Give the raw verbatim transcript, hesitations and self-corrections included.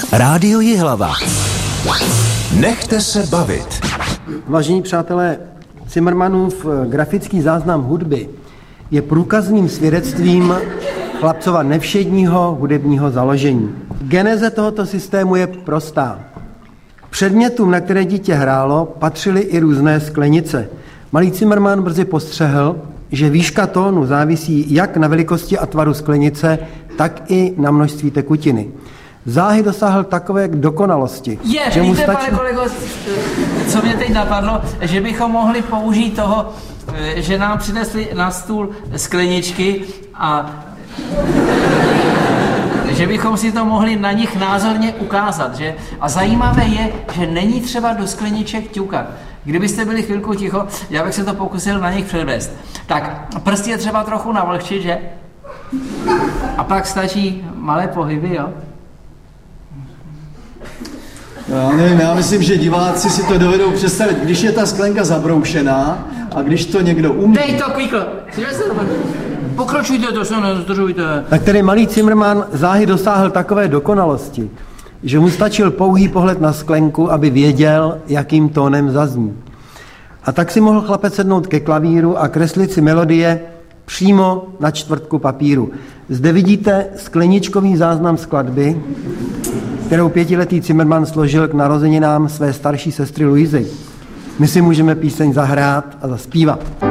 Rádio Jihlava. Nechte se bavit. Vážení přátelé, Zimmermannův grafický záznam hudby je průkazným svědectvím chlapcova nevšedního hudebního založení. Geneze tohoto systému je prostá. K předmětům, na které dítě hrálo, patřily i různé sklenice. Malý Zimmermann brzy postřehl, že výška tónu závisí jak na velikosti a tvaru sklenice, tak i na množství tekutiny. Záhy dosáhl takové dokonalosti. Je, že mu víte, stačí... pane kolego, co mě teď napadlo, že bychom mohli použít toho, že nám přinesli na stůl skleničky a že bychom si to mohli na nich názorně ukázat, že? A zajímavé je, že není třeba do skleniček ťukat. Kdybyste byli chvilku ticho, já bych se to pokusil na nich předvést. Tak, prsty je třeba trochu navlhčit, že? A pak stačí malé pohyby, jo? Já nevím, já myslím, že diváci si to dovedou představit, když je ta sklenka zabroušená a když to někdo umí. Dej to, kvíkl! Pokračujte, to se nezdržujte. Tak tedy malý Zimmermann záhy dosáhl takové dokonalosti, že mu stačil pouhý pohled na sklenku, aby věděl, jakým tónem zazní. A tak si mohl chlapec sednout ke klavíru a kreslit si melodie přímo na čtvrtku papíru. Zde vidíte skleničkový záznam skladby, kterou pětiletý Zimmermann složil k narozeninám své starší sestry Luizy. My si můžeme píseň zahrát a zaspívat.